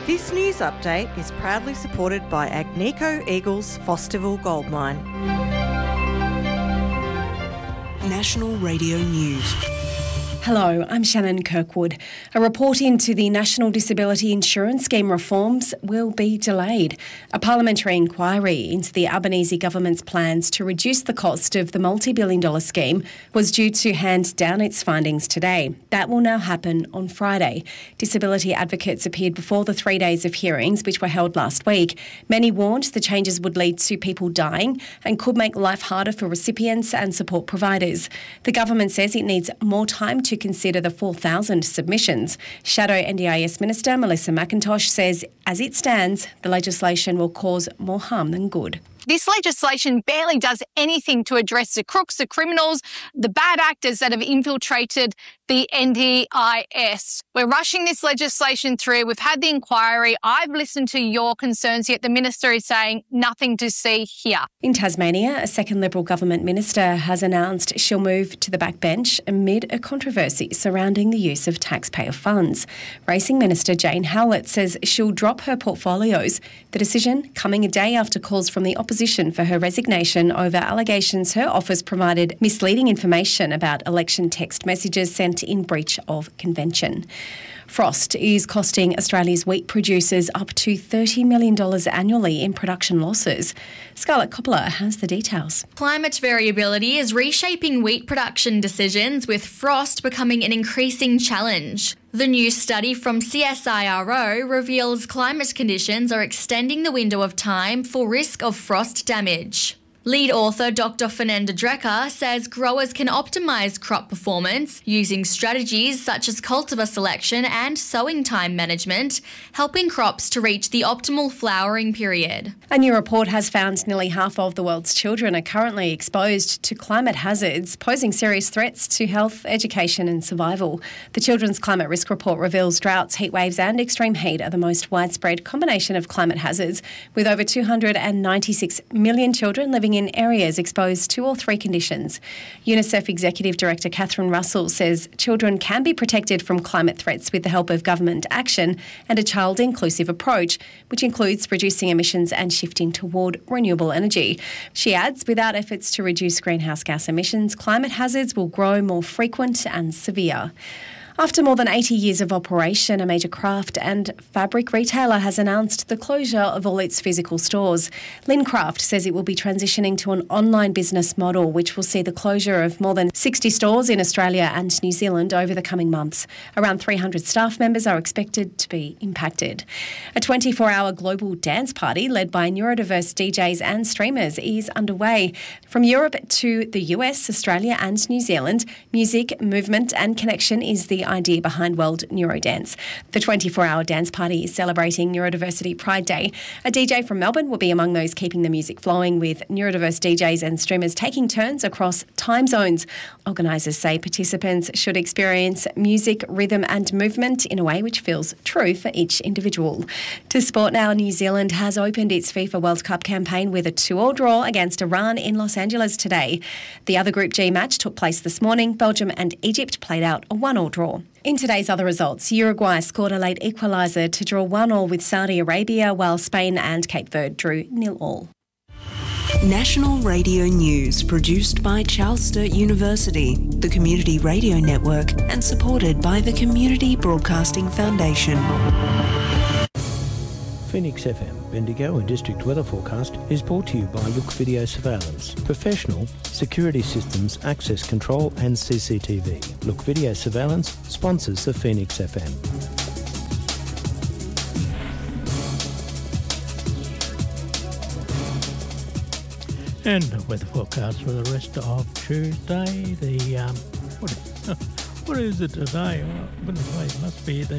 This news update is proudly supported by Agnico Eagles Fosterville Gold Mine. National Radio News. Hello, I'm Shannon Kirkwood. A report into the National Disability Insurance Scheme reforms will be delayed. A parliamentary inquiry into the Albanese government's plans to reduce the cost of the multi-billion-dollar scheme was due to hand down its findings today. That will now happen on Friday. Disability advocates appeared before the 3 days of hearings, which were held last week. Many warned the changes would lead to people dying and could make life harder for recipients and support providers. The government says it needs more time to consider the 4,000 submissions. Shadow NDIS Minister Melissa McIntosh says, as it stands, the legislation will cause more harm than good. This legislation barely does anything to address the crooks, the criminals, the bad actors that have infiltrated the NDIS. We're rushing this legislation through. We've had the inquiry. I've listened to your concerns, yet the minister is saying nothing to see here. In Tasmania, a second Liberal government minister has announced she'll move to the backbench amid a controversy surrounding the use of taxpayer funds. Racing Minister Jane Howlett says she'll drop her portfolios. The decision coming a day after calls from the opposition for her resignation over allegations her office provided misleading information about election text messages sent in breach of convention. Frost is costing Australia's wheat producers up to $30 million annually in production losses. Scarlett Coppola has the details. Climate variability is reshaping wheat production decisions, with frost becoming an increasing challenge. The new study from CSIRO reveals climate conditions are extending the window of time for risk of frost damage. Lead author Dr. Fernanda Drecker says growers can optimise crop performance using strategies such as cultivar selection and sowing time management, helping crops to reach the optimal flowering period. A new report has found nearly half of the world's children are currently exposed to climate hazards, posing serious threats to health, education and survival. The Children's Climate Risk Report reveals droughts, heatwaves and extreme heat are the most widespread combination of climate hazards, with over 296 million children living in areas exposed to all three conditions. UNICEF Executive Director Catherine Russell says children can be protected from climate threats with the help of government action and a child-inclusive approach, which includes reducing emissions and shifting toward renewable energy. She adds, without efforts to reduce greenhouse gas emissions, climate hazards will grow more frequent and severe. After more than 80 years of operation, a major craft and fabric retailer has announced the closure of all its physical stores. Lynn Craft says it will be transitioning to an online business model, which will see the closure of more than 60 stores in Australia and New Zealand over the coming months. Around 300 staff members are expected to be impacted. A 24-hour global dance party led by neurodiverse DJs and streamers is underway. From Europe to the US, Australia and New Zealand, music, movement and connection is the idea behind World Neurodance. The 24-hour dance party is celebrating Neurodiversity Pride Day. A DJ from Melbourne will be among those keeping the music flowing, with neurodiverse DJs and streamers taking turns across time zones. Organisers say participants should experience music, rhythm and movement in a way which feels true for each individual. To sport now, New Zealand has opened its FIFA World Cup campaign with a 2-2 draw against Iran in Los Angeles today. The other Group G match took place this morning. Belgium and Egypt played out a 1-1 draw. In today's other results, Uruguay scored a late equaliser to draw 1-1 with Saudi Arabia, while Spain and Cape Verde drew 0-0. National Radio News, produced by Charles Sturt University, the Community Radio Network, and supported by the Community Broadcasting Foundation. Phoenix FM, Bendigo and District Weather Forecast is brought to you by Look Video Surveillance. Professional security systems, access control and CCTV. Look Video Surveillance sponsors the Phoenix FM. And the weather forecast for the rest of Tuesday. What is it today? Oh, goodness me, it must be the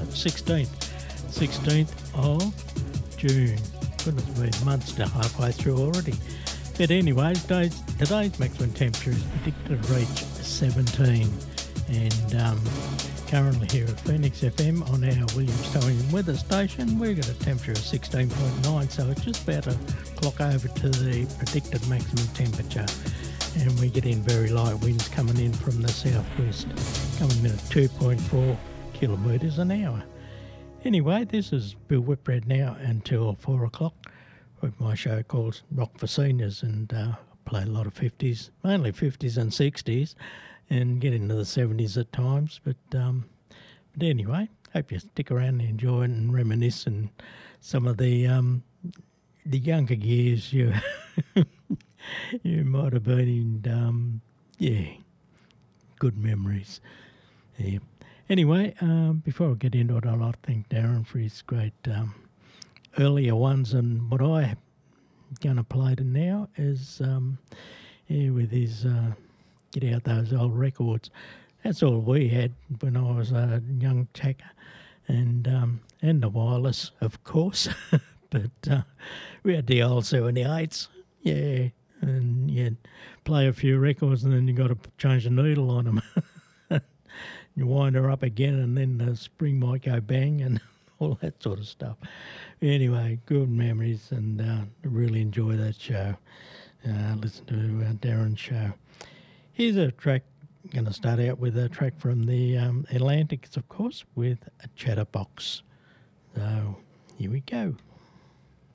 16th of June. Goodness me, the month's halfway through already. But anyway, today's maximum temperature is predicted to reach 17. And currently here at Phoenix FM on our Williamstown weather station, we've got a temperature of 16.9, so it's just about to clock over to the predicted maximum temperature. And we get in very light winds coming in from the southwest, coming in at 2.4 kilometres an hour. Anyway, this is Bill Whitbread now until 4 o'clock with my show called Rock for Seniors, and I play a lot of 50s, mainly 50s and 60s, and get into the 70s at times. But anyway, hope you stick around and enjoy it and reminisce and some of the younger years you you might have been in, good memories. Yeah. Anyway, before I get into it, I'd like to thank Darren for his great earlier ones, and what I'm going to play to now is with his get out those old records. That's all we had when I was a young tacker, and the wireless, of course. But we had the old 78s, yeah, and you'd play a few records and then you got to change the needle on them. You wind her up again and then the spring might go bang and all that sort of stuff. Anyway, good memories, and I really enjoy that show. Listen to Darren's show. Here's a track. I'm going to start out with a track from the Atlantics, of course, with a Chatterbox. So here we go.